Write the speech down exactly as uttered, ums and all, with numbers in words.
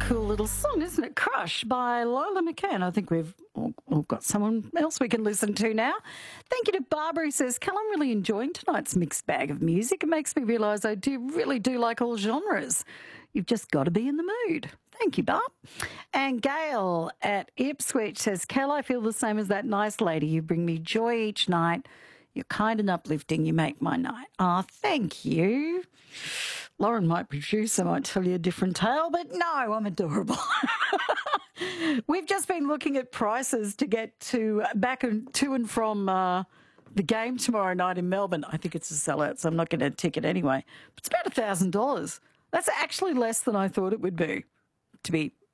cool little song, isn't it? Crush by Lola McCann. I think we've all, all got someone else we can listen to now. Thank you to Barbara, who says, Cal, I'm really enjoying tonight's mixed bag of music. It makes me realise I do really do like all genres. You've just got to be in the mood. Thank you, Barb. And Gail at Ipswich says, Cal, I feel the same as that nice lady. You bring me joy each night. You're kind and uplifting. You make my night. Ah, oh, thank you. Lauren might produce, I might tell you a different tale, but no, I'm adorable. We've just been looking at prices to get to back and to and from uh, the game tomorrow night in Melbourne. I think it's a sellout, so I'm not getting a ticket anyway. It's about one thousand dollars. That's actually less than I thought it would be, to be